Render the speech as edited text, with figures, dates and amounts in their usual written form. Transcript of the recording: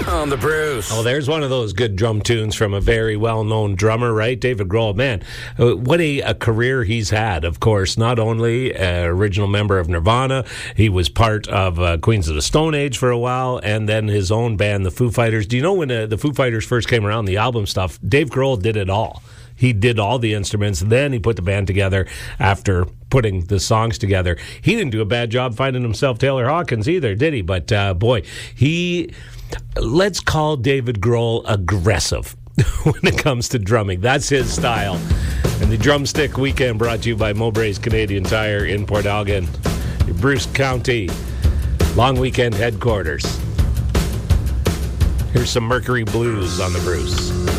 on the Bruce. Oh, there's one of those good drum tunes from a very well-known drummer, right? David Grohl. Man, what a career he's had, of course. Not only original member of Nirvana, he was part of Queens of the Stone Age for a while, and then his own band, the Foo Fighters. Do you know when the Foo Fighters first came around, the album stuff, Dave Grohl did it all. He did all the instruments, then he put the band together after putting the songs together. He didn't do a bad job finding himself Taylor Hawkins either, did he? But boy, let's call David Grohl aggressive when it comes to drumming. That's his style. And the Drumstick Weekend brought to you by Mowbray's Canadian Tire in Port Elgin, Bruce County long weekend headquarters. Here's some Mercury Blues on the Bruce.